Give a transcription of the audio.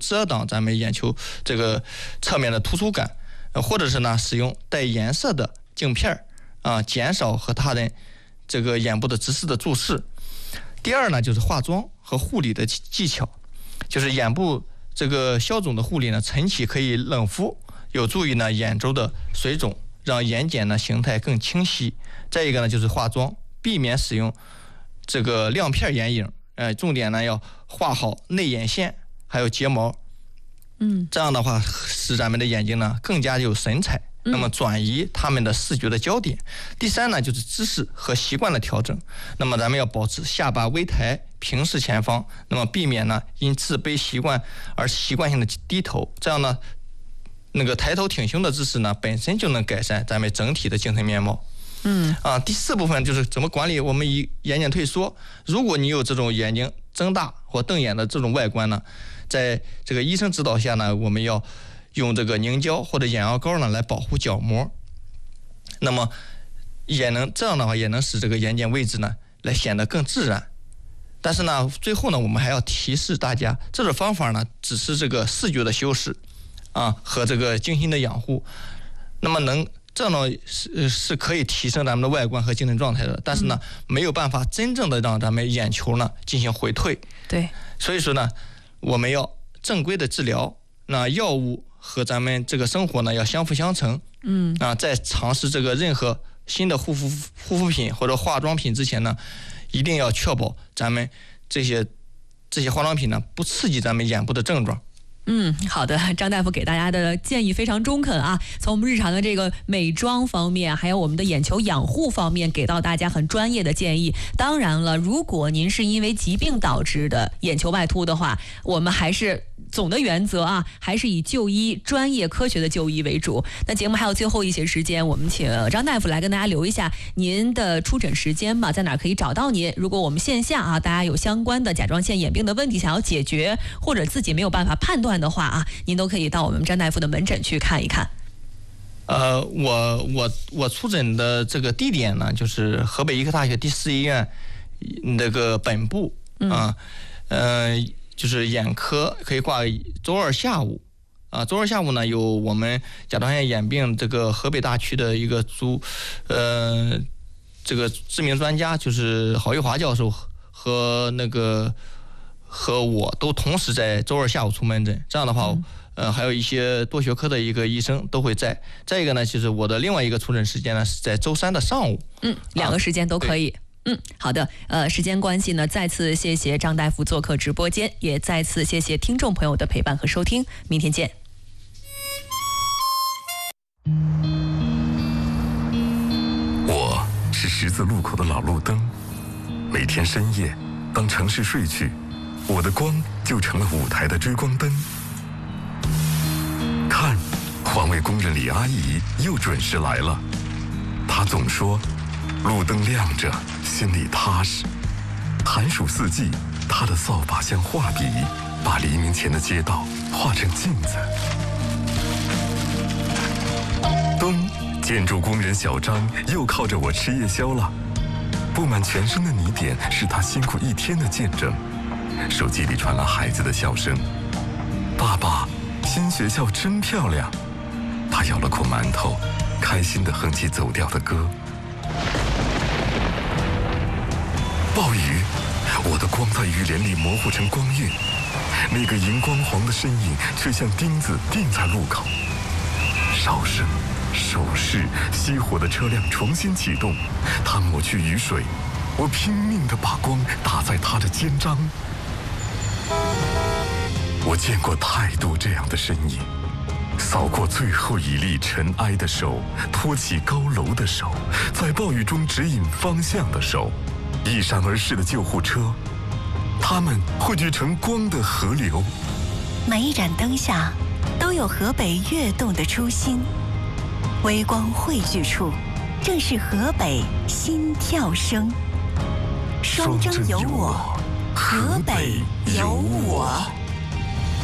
遮挡咱们眼球这个侧面的突出感，或者是呢使用带颜色的镜片减少和他人这个眼部的直视的注视。第二呢就是化妆和护理的技巧，就是眼部这个消肿的护理呢，晨起可以冷敷，有助于呢眼周的水肿，让眼睑呢形态更清晰。再一个呢就是化妆，避免使用这个亮片眼影，重点呢要画好内眼线还有睫毛，这样的话使咱们的眼睛呢更加有神采，那么转移他们的视觉的焦点。第三呢就是姿势和习惯的调整，那么咱们要保持下巴微抬，平视前方，那么避免呢因自卑习惯而习惯性的低头，这样呢那个抬头挺胸的姿势呢本身就能改善咱们整体的精神面貌。第四部分就是怎么管理我们眼睑退缩。如果你有这种眼睛睁大或瞪眼的这种外观呢，在这个医生指导下呢，我们要用这个凝胶或者眼药膏呢来保护角膜，那么这样的话也能使这个眼睑位置呢来显得更自然。但是呢最后呢我们还要提示大家，这种方法呢只是这个视觉的修饰和这个精心的养护，那么这样呢是可以提升咱们的外观和精神状态的，但是呢没有办法真正的让咱们眼球呢进行回退。 对， 所以说呢我们要正规的治疗，那药物和咱们这个生活呢要相辅相成。在尝试这个任何新的护肤品或者化妆品之前呢，一定要确保咱们这些化妆品呢不刺激咱们眼部的症状。 好的，张大夫给大家的建议非常中肯啊，从我们日常的这个美妆方面，还有我们的眼球养护方面，给到大家很专业的建议。当然了，如果您是因为疾病导致的眼球外凸的话，我们还是总的原则啊，还是以就医专业科学的就医为主。那节目还有最后一些时间，我们请张大夫来跟大家留一下您的出诊时间吧，在哪可以找到您？如果我们线下啊，大家有相关的甲状腺眼病的问题想要解决，或者自己没有办法判断的话啊，您都可以到我们张大夫的门诊去看一看。 我出诊的这个地点呢，就是河北医科大学第4医院那个本部就是眼科可以挂周二下午周二下午呢有我们甲状腺眼病这个河北大区的一个这个知名专家，就是郝玉华教授和我都同时在周二下午出门诊。这样的话还有一些多学科的一个医生都会在。再一个呢就是我的另外一个出诊时间呢是在周3的上午。 两个时间都可以。好的，时间关系呢，再次谢谢张大夫做客直播间，也再次谢谢听众朋友的陪伴和收听，明天见。 我是十字路口的老路灯，每天深夜，当城市睡去，我的光就成了舞台的追光灯。看，环卫工人李阿姨又准时来了，她总说路灯亮着心里踏实。寒暑四季，她的扫把像画笔，把黎明前的街道画成镜子。冬，建筑工人小张又靠着我吃夜宵了，布满全身的泥点是他辛苦一天的见证。手机里传来孩子的笑声：爸爸，新学校真漂亮。他咬了口馒头，开心地哼起走调的歌。暴雨，我的光在雨帘里模糊成光晕，那个荧光黄的身影却像钉子钉在路口。哨声、手势，熄火的车辆重新启动，他抹去雨水，我拼命地把光打在他的肩章。我见过太多这样的身影，扫过最后一粒尘埃的手，托起高楼的手，在暴雨中指引方向的手，一闪而逝的救护车，它们汇聚成光的河流。 每一盏灯下都有河北跃动的初心，微光汇聚处正是河北心跳声。双征有我，河北有我。